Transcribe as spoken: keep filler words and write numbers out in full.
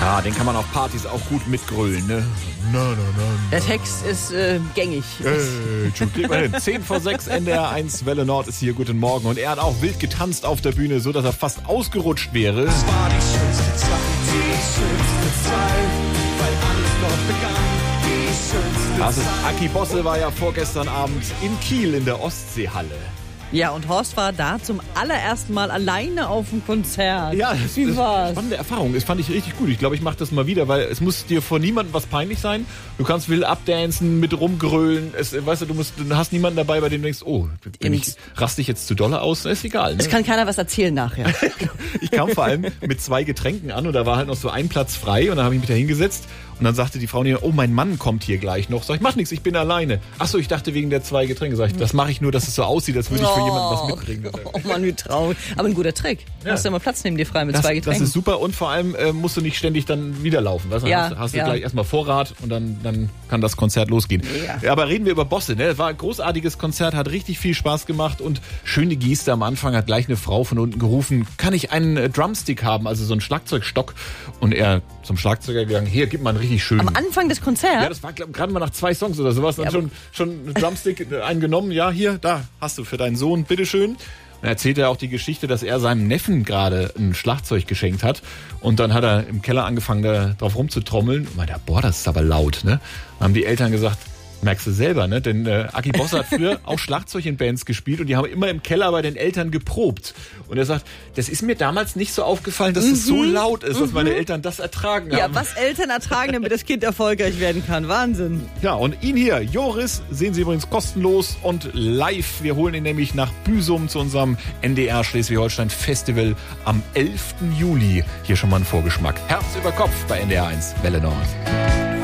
Ja, den kann man auf Partys auch gut mitgrölen, ne? Na, na, na, na. Der Text ist äh, gängig. Hey, geht mal hin. zehn vor sechs, N D R eins, Welle Nord ist hier. Guten Morgen. Und er hat auch wild getanzt auf der Bühne, so dass er fast ausgerutscht wäre. Es war die schönste Zeit, die schönste Zeit, weil alles dort begann. Die schönste Das ist Zeit. Aki Bosse, war ja vorgestern Abend in Kiel in der Ostseehalle. Ja, und Horst war da zum allerersten Mal alleine auf dem Konzert. Ja, das Wie ist war's? eine spannende Erfahrung. Das fand ich richtig gut. Ich glaube, ich mache das mal wieder, weil es muss dir vor niemandem was peinlich sein. Du kannst wild abdancen, mit rumgrölen. Es, weißt du, du, musst, du hast niemanden dabei, bei dem du denkst, oh, bin ich, raste ich jetzt zu dolle aus? Ist egal. Ne? Es kann keiner was erzählen nachher. Ich kam vor allem mit zwei Getränken an und da war halt noch so ein Platz frei und dann habe ich mich da hingesetzt und dann sagte die Frau mir, oh, mein Mann kommt hier gleich noch. Sag ich, mach nichts, ich bin alleine. Ach so, ich dachte wegen der zwei Getränke. Sag ich, das mache ich nur, dass es so aussieht, als würde ich für jemanden was mitbringen. Oh Mann, wie traurig. Aber ein guter Trick. Du Ja. hast ja mal Platz neben dir frei mit Das, zwei das Getränken. ist super und vor allem äh, musst du nicht ständig dann wieder laufen. Weißt du? Ja, hast, hast du ja. gleich erstmal Vorrat und dann, dann kann das Konzert losgehen. Ja. Ja, aber reden wir über Bosse. Ne? War ein großartiges Konzert, hat richtig viel Spaß gemacht und schöne Geste am Anfang hat gleich eine Frau von unten gerufen, kann ich einen äh, Drumstick haben, also so einen Schlagzeugstock? Und er zum Schlagzeuger gegangen, hier, gib mal einen richtig schönen. Am Anfang des Konzerts? Ja, das war glaub, gerade mal nach zwei Songs oder sowas. Dann Ja, schon, schon einen Drumstick eingenommen. Ja, hier, da hast du für deinen Sohn, bitteschön. Dann erzählt er auch die Geschichte, dass er seinem Neffen gerade ein Schlagzeug geschenkt hat. Und dann hat er im Keller angefangen, da drauf rumzutrommeln. Und meinte, boah, das ist aber laut, ne? Dann haben die Eltern gesagt, merkst du selber, ne? Denn äh, Aki Bosse hat früher auch Schlagzeug in Bands gespielt und die haben immer im Keller bei den Eltern geprobt. Und er sagt, das ist mir damals nicht so aufgefallen, dass es das so laut ist, dass meine Eltern das ertragen haben. Ja, was Eltern ertragen, damit das Kind erfolgreich werden kann. Wahnsinn. Ja, und ihn hier, Joris, sehen Sie übrigens kostenlos und live. Wir holen ihn nämlich nach Büsum zu unserem N D R Schleswig-Holstein Festival am elften Juli. Hier schon mal ein Vorgeschmack. Herz über Kopf bei N D R eins, Welle Nord.